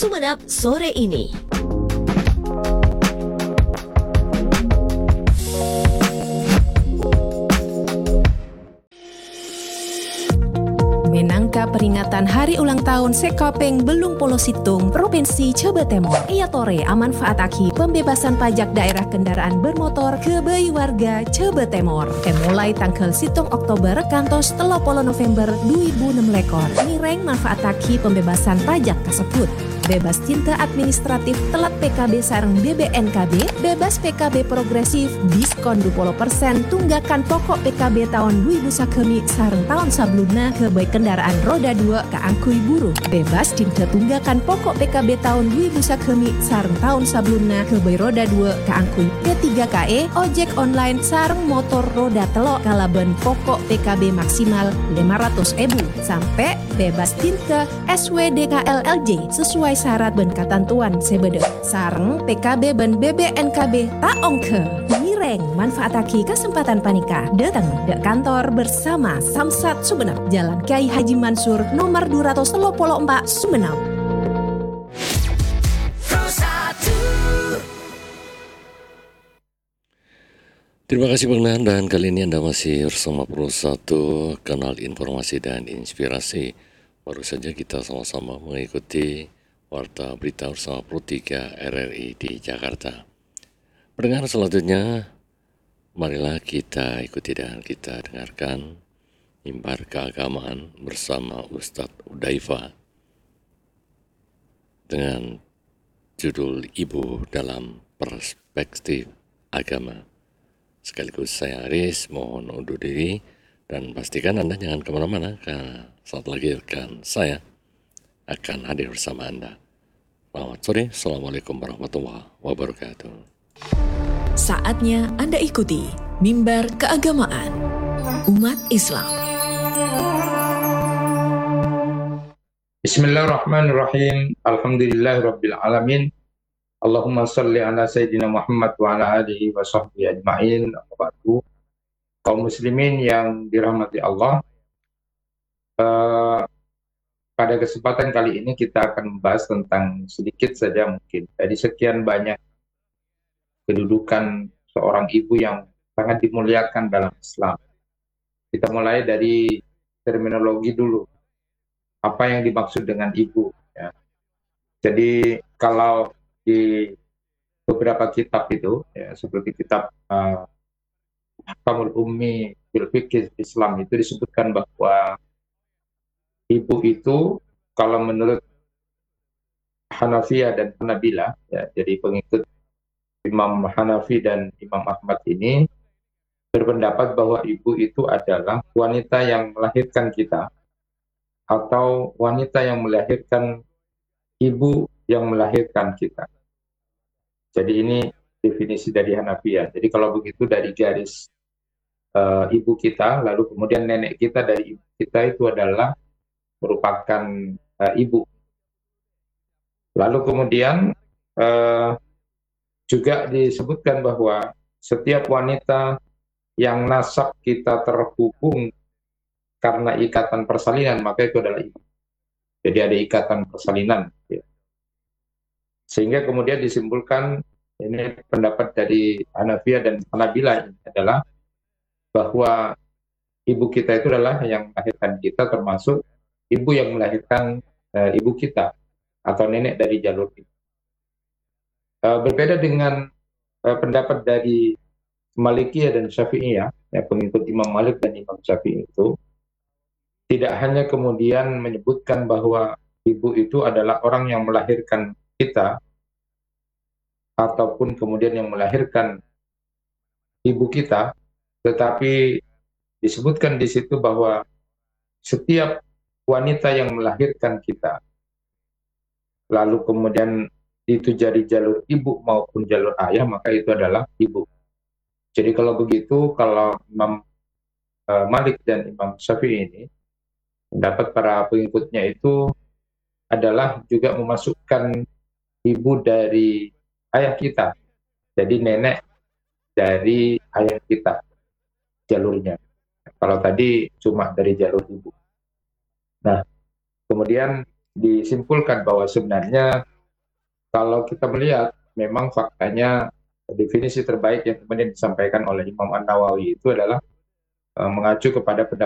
Sumenep sore ini. Menangka peringatan hari ulang tahun Sekapeng Belung Polo Situng Provinsi Jawa Timur, ia tore amanfaataki pembebasan pajak daerah kendaraan bermotor ke bayi warga Jawa Timur. Mulai tanggal 7 Oktober kantos 30 November 2006 mireng manfaataki pembebasan pajak tersebut. Bebas tinta administratif telat PKB sareng BBNKB, bebas PKB progresif, diskon 20% tunggakan pokok PKB tahun 2009 sareng tahun sebelumnya ke baik kendaraan roda 2 ke angkui buruh, bebas tinta tunggakan pokok PKB tahun 2009 sareng tahun sebelumnya ke baik roda 2 ke angkui P3KE, ojek online sareng motor roda telok kalaban pokok PKB maksimal 500.000 sampai bebas tinta SWDKLLJ sesuai syarat dan ketentuan sebede sareng PKB dan BBNKB tak ongke mireng manfaataki kesempatan panika datang ke kantor bersama Samsat Sumenep Jalan Kiai Haji Mansur nomor 234 Sumenep. Terima kasih Bang Nan, dan kali ini Anda masih bersama Pro 1 kanal informasi dan inspirasi. Baru saja kita sama-sama mengikuti Warta Berita bersama Pro 3 RRI di Jakarta. Pendengar selanjutnya, marilah kita ikuti dan kita dengarkan mimbar keagamaan bersama Ustadz Udaifa dengan judul Ibu dalam Perspektif Agama. Sekaligus saya Aris mohon undur diri dan pastikan Anda jangan kemana-mana karena saat lagi rekan saya akan hadir bersama Anda. Selamat sore, Assalamualaikum warahmatullahi wabarakatuh. Saatnya Anda ikuti mimbar keagamaan umat Islam. Bismillahirrahmanirrahim. Alhamdulillahirabbil alamin. Allahumma shalli ala sayyidina Muhammad wa ala alihi wa sahbihi ajma'in. Kaum muslimin yang dirahmati Allah, pada kesempatan kali ini kita akan membahas tentang sedikit saja mungkin dari sekian banyak kedudukan seorang ibu yang sangat dimuliakan dalam Islam. Kita mulai dari terminologi dulu. Apa yang dimaksud dengan ibu? Ya. Jadi kalau di beberapa kitab itu, ya, seperti kitab Ahkamul Ummi bil Fiqh Islam itu disebutkan bahwa ibu itu kalau menurut Hanafiyah dan Hanabilah, ya, jadi pengikut Imam Hanafi dan Imam Ahmad ini berpendapat bahwa ibu itu adalah wanita yang melahirkan kita atau wanita yang melahirkan ibu yang melahirkan kita. Jadi ini definisi dari Hanafiyah. Jadi kalau begitu dari garis ibu kita, lalu kemudian nenek kita dari ibu kita itu adalah merupakan ibu. Lalu kemudian juga disebutkan bahwa setiap wanita yang nasab kita terhubung karena ikatan persalinan, maka itu adalah ibu. Jadi ada ikatan persalinan. Ya. Sehingga kemudian disimpulkan, ini pendapat dari Hanafiyah dan Hanabilah adalah bahwa ibu kita itu adalah yang melahirkan kita, termasuk ibu yang melahirkan ibu kita atau nenek dari jalur ibu. Berbeda dengan pendapat dari Malikiyah dan Syafi'iyah, ya, pengikut Imam Malik dan Imam Syafi'i itu tidak hanya kemudian menyebutkan bahwa ibu itu adalah orang yang melahirkan kita ataupun kemudian yang melahirkan ibu kita, tetapi disebutkan di situ bahwa setiap wanita yang melahirkan kita, lalu kemudian itu jadi jalur ibu maupun jalur ayah, maka itu adalah ibu. Jadi kalau begitu, kalau Imam Malik dan Imam Syafi'i ini, pendapat para pengikutnya itu adalah juga memasukkan ibu dari ayah kita, jadi nenek dari ayah kita jalurnya. Kalau tadi cuma dari jalur ibu. Nah, kemudian disimpulkan bahwa sebenarnya kalau kita melihat memang faktanya definisi terbaik yang kemudian disampaikan oleh Imam An-Nawawi itu adalah mengacu kepada pendapat